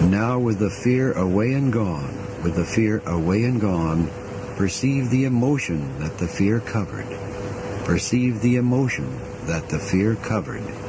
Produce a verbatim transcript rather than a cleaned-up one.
Now with the fear away and gone, with the fear away and gone, perceive the emotion that the fear covered. Perceive the emotion that the fear covered.